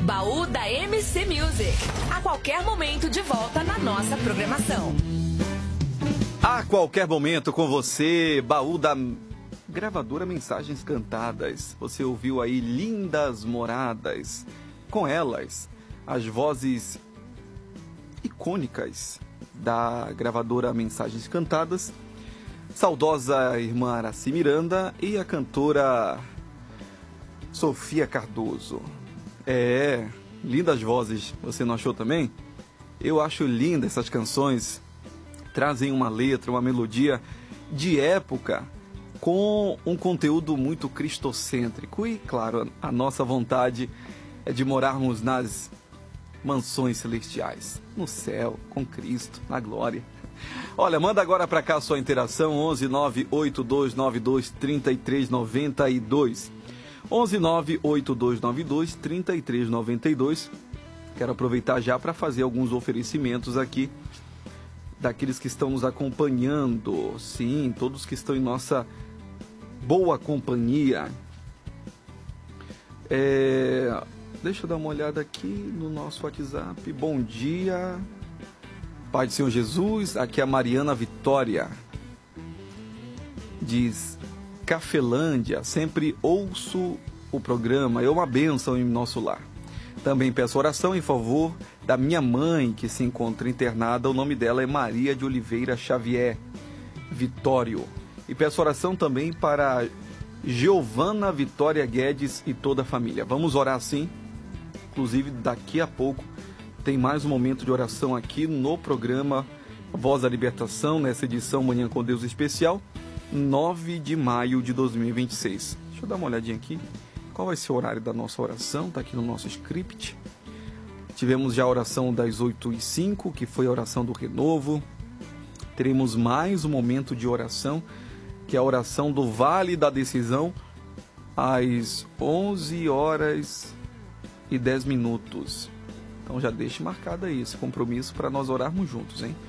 Baú da MC Music. A qualquer momento de volta na nossa programação. A qualquer momento com você, Baú da gravadora Mensagens Cantadas. Você ouviu aí Lindas Moradas. Com elas, as vozes icônicas da gravadora Mensagens Cantadas, saudosa irmã Araci Miranda e a cantora Sofia Cardoso. Lindas vozes, você não achou também? Eu acho linda essas canções, trazem uma letra, uma melodia de época, com um conteúdo muito cristocêntrico. E, claro, a nossa vontade é de morarmos nas mansões celestiais, no céu, com Cristo, na glória. Olha, manda agora para cá a sua interação, 11 98292 3392. 11 98292 3392. Quero aproveitar já para fazer alguns oferecimentos aqui daqueles que estão nos acompanhando. Sim, todos que estão em nossa boa companhia. Deixa eu dar uma olhada aqui no nosso WhatsApp. Bom dia, Pai do Senhor Jesus. Aqui é a Mariana Vitória, diz Cafelândia. Sempre ouço o programa, é uma bênção em nosso lar. Também peço oração em favor da minha mãe, que se encontra internada. O nome dela é Maria de Oliveira Xavier Vitório. E peço oração também para Giovana Vitória Guedes e toda a família. Vamos orar sim. Inclusive, daqui a pouco tem mais um momento de oração aqui no programa Voz da Libertação, nessa edição Manhã com Deus Especial, 9 de maio de 2026. Deixa eu dar uma olhadinha aqui. Qual vai ser o horário da nossa oração? Está aqui no nosso script. Tivemos já a oração das 8h05, que foi a oração do renovo. Teremos mais um momento de oração, que é a oração do Vale da Decisão, às 11h10. Então já deixe marcado aí esse compromisso para nós orarmos juntos, hein?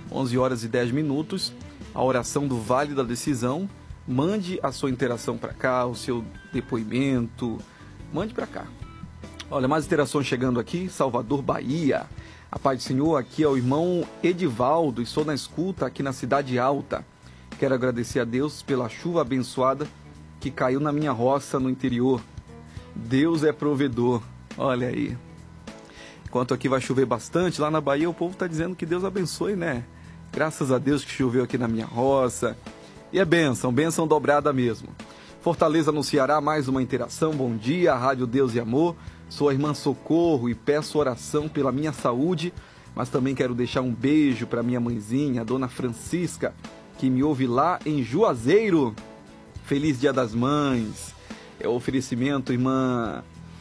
11h10, a oração do Vale da Decisão. Mande a sua interação para cá, o seu depoimento, mande para cá. Olha, mais interações chegando aqui, Salvador, Bahia. A paz do Senhor, aqui é o irmão Edivaldo, estou na escuta aqui na Cidade Alta. Quero agradecer a Deus pela chuva abençoada que caiu na minha roça no interior. Deus é provedor, olha aí. Enquanto aqui vai chover bastante, lá na Bahia o povo está dizendo que Deus abençoe, né? Graças a Deus que choveu aqui na minha roça. E é bênção dobrada mesmo. Fortaleza no Ceará, mais uma interação. Bom dia, Rádio Deus e Amor. Sou a irmã Socorro e peço oração pela minha saúde, mas também quero deixar um beijo para minha mãezinha, a dona Francisca, que me ouve lá em Juazeiro. Feliz Dia das Mães. É o oferecimento, irmã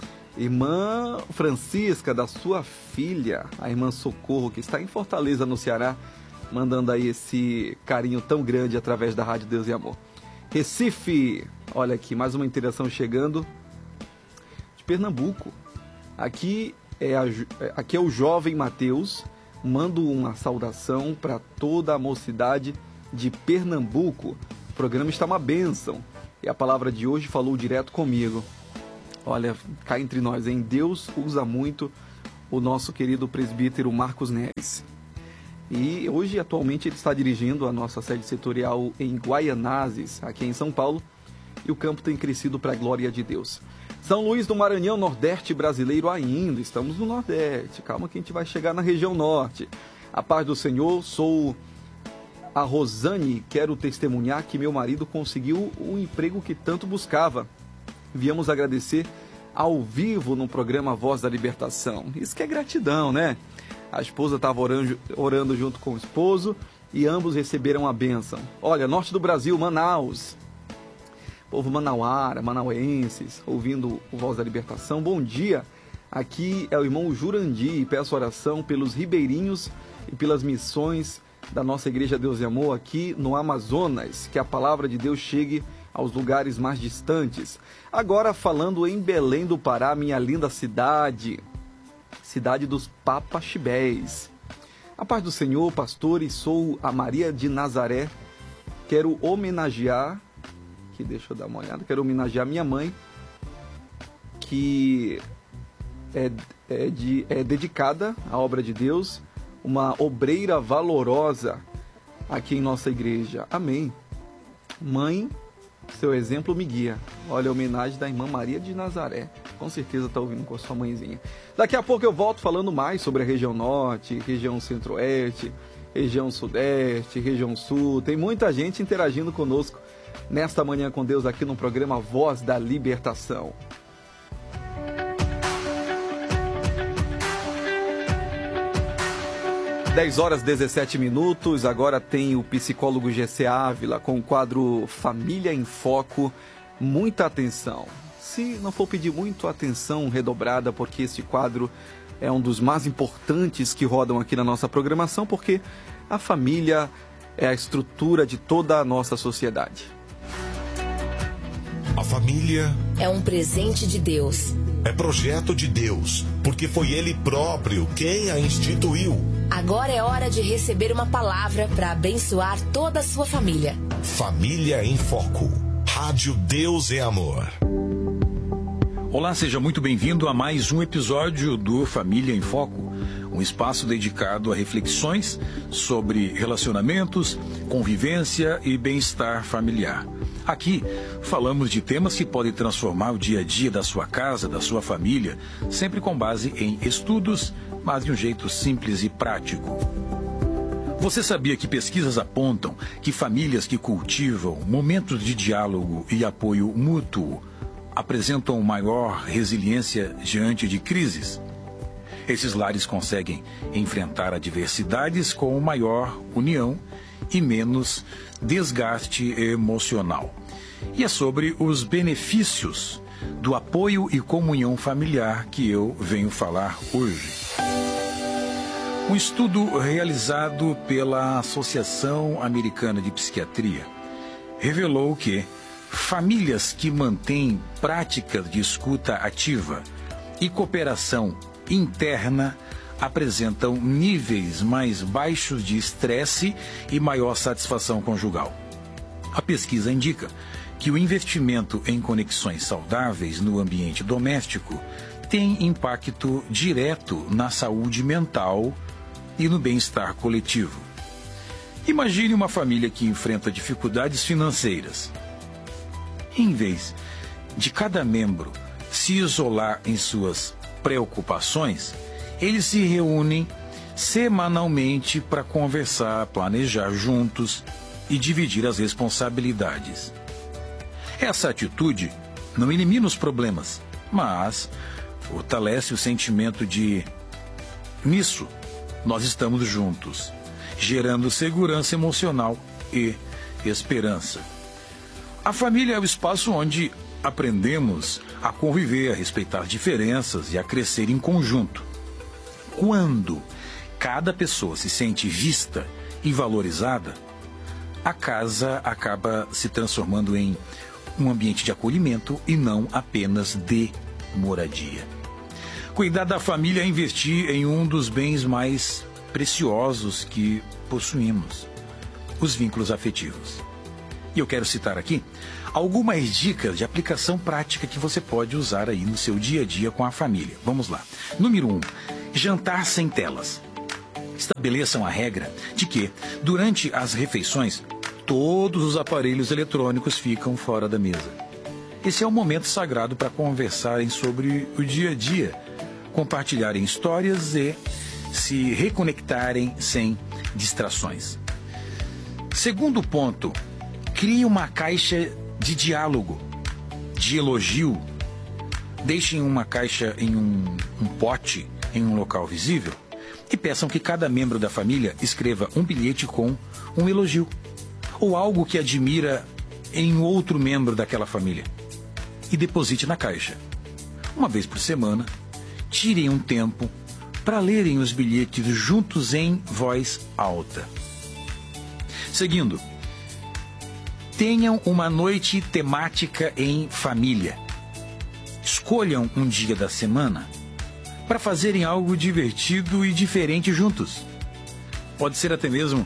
Francisca, da sua filha, a irmã Socorro, que está em Fortaleza, no Ceará, mandando aí esse carinho tão grande através da Rádio Deus e Amor. Recife, olha aqui, mais uma interação chegando de Pernambuco. Aqui é o jovem Mateus, mando uma saudação para toda a mocidade de Pernambuco. O programa está uma bênção e a palavra de hoje falou direto comigo. Olha, cá entre nós, hein? Deus usa muito o nosso querido presbítero Marcos Neves. E hoje, atualmente, ele está dirigindo a nossa sede setorial em Guaianazes, aqui em São Paulo, e o campo tem crescido para a glória de Deus. São Luís do Maranhão, Nordeste brasileiro ainda, estamos no Nordeste, calma que a gente vai chegar na região Norte. A paz do Senhor, sou a Rosane, quero testemunhar que meu marido conseguiu o emprego que tanto buscava. Viemos agradecer ao vivo no programa Voz da Libertação. Isso que é gratidão, né? A esposa estava orando junto com o esposo e ambos receberam a bênção. Olha, norte do Brasil, Manaus. Povo manauara, manauenses, ouvindo o Voz da Libertação. Bom dia. Aqui é o irmão Jurandir e peço oração pelos ribeirinhos e pelas missões da nossa Igreja Deus e Amor aqui no Amazonas. Que a palavra de Deus chegue aos lugares mais distantes. Agora falando em Belém do Pará, minha linda cidade dos Papaxibés. A paz do Senhor, pastores, sou a Maria de Nazaré. Quero homenagear minha mãe, que é dedicada à obra de Deus, uma obreira valorosa aqui em nossa igreja. Amém. Mãe, seu exemplo me guia. Olha, a homenagem da irmã Maria de Nazaré. Com certeza está ouvindo com a sua mãezinha. Daqui a pouco eu volto falando mais sobre a região norte, região centro-oeste, região sudeste, região sul. Tem muita gente interagindo conosco nesta Manhã com Deus aqui no programa Voz da Libertação. 10h17. Agora tem o psicólogo GC Ávila com o quadro Família em Foco. Muita atenção. Se não for pedir muito atenção redobrada, porque esse quadro é um dos mais importantes que rodam aqui na nossa programação, porque a família é a estrutura de toda a nossa sociedade. A família é um presente de Deus. É projeto de Deus, porque foi Ele próprio quem a instituiu. Agora é hora de receber uma palavra para abençoar toda a sua família. Família em Foco. Rádio Deus é Amor. Olá, seja muito bem-vindo a mais um episódio do Família em Foco, um espaço dedicado a reflexões sobre relacionamentos, convivência e bem-estar familiar. Aqui falamos de temas que podem transformar o dia a dia da sua casa, da sua família, sempre com base em estudos, mas de um jeito simples e prático. Você sabia que pesquisas apontam que famílias que cultivam momentos de diálogo e apoio mútuo apresentam maior resiliência diante de crises? Esses lares conseguem enfrentar adversidades com maior união e menos desgaste emocional. E é sobre os benefícios do apoio e comunhão familiar que eu venho falar hoje. Um estudo realizado pela Associação Americana de Psiquiatria revelou que famílias que mantêm práticas de escuta ativa e cooperação interna apresentam níveis mais baixos de estresse e maior satisfação conjugal. A pesquisa indica que o investimento em conexões saudáveis no ambiente doméstico tem impacto direto na saúde mental e no bem-estar coletivo. Imagine uma família que enfrenta dificuldades financeiras. Em vez de cada membro se isolar em suas preocupações, eles se reúnem semanalmente para conversar, planejar juntos e dividir as responsabilidades. Essa atitude não elimina os problemas, mas fortalece o sentimento de nisso nós estamos juntos, gerando segurança emocional e esperança. A família é o espaço onde aprendemos a conviver, a respeitar diferenças e a crescer em conjunto. Quando cada pessoa se sente vista e valorizada, a casa acaba se transformando em um ambiente de acolhimento e não apenas de moradia. Cuidar da família é investir em um dos bens mais preciosos que possuímos, os vínculos afetivos. E eu quero citar aqui algumas dicas de aplicação prática que você pode usar aí no seu dia a dia com a família. Vamos lá. Número 1. Jantar sem telas. Estabeleçam a regra de que, durante as refeições, todos os aparelhos eletrônicos ficam fora da mesa. Esse é um momento sagrado para conversarem sobre o dia a dia, compartilharem histórias e se reconectarem sem distrações. Segundo ponto, crie uma caixa de diálogo, de elogio. Deixem uma caixa em um pote em um local visível e peçam que cada membro da família escreva um bilhete com um elogio ou algo que admira em outro membro daquela família e deposite na caixa. Uma vez por semana, tirem um tempo para lerem os bilhetes juntos em voz alta. Seguindo, tenham uma noite temática em família. Escolham um dia da semana para fazerem algo divertido e diferente juntos. Pode ser até mesmo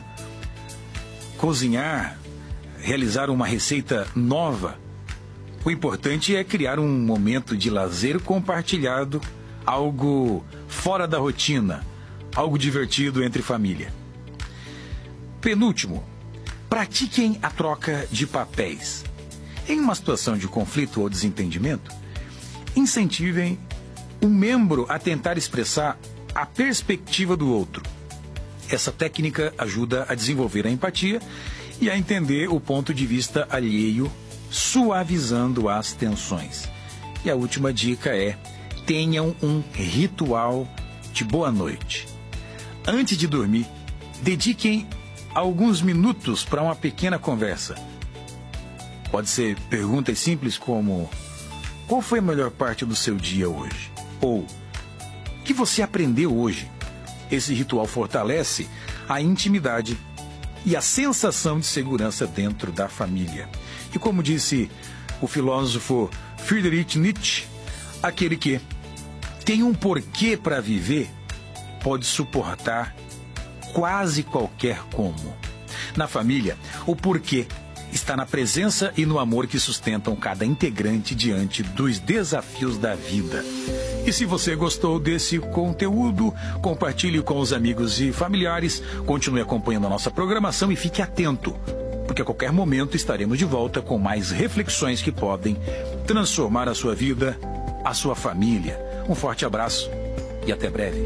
cozinhar, realizar uma receita nova. O importante é criar um momento de lazer compartilhado algo fora da rotina, algo divertido entre família. Penúltimo, pratiquem a troca de papéis. Em uma situação de conflito ou desentendimento, incentivem um membro a tentar expressar a perspectiva do outro. Essa técnica ajuda a desenvolver a empatia e a entender o ponto de vista alheio, suavizando as tensões. E a última dica é: tenham um ritual de boa noite. Antes de dormir, dediquem alguns minutos para uma pequena conversa. Pode ser perguntas simples como: qual foi a melhor parte do seu dia hoje? Ou: o que você aprendeu hoje? Esse ritual fortalece a intimidade e a sensação de segurança dentro da família. E como disse o filósofo Friedrich Nietzsche, aquele que tem um porquê para viver pode suportar quase qualquer como. Na família, o porquê está na presença e no amor que sustentam cada integrante diante dos desafios da vida. E se você gostou desse conteúdo, compartilhe com os amigos e familiares, continue acompanhando a nossa programação e fique atento, porque a qualquer momento estaremos de volta com mais reflexões que podem transformar a sua vida, a sua família. Um forte abraço e até breve.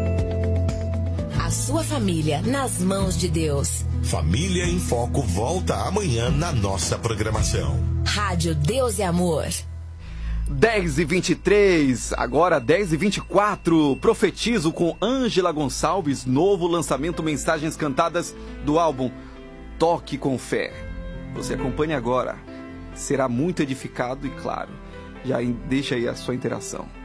A sua família nas mãos de Deus. Família em Foco volta amanhã na nossa programação. Rádio Deus e Amor. 10h23, agora 10h24, profetizo com Ângela Gonçalves, novo lançamento Mensagens Cantadas do álbum Toque com Fé. Você acompanha agora, será muito edificado e claro, já deixa aí a sua interação.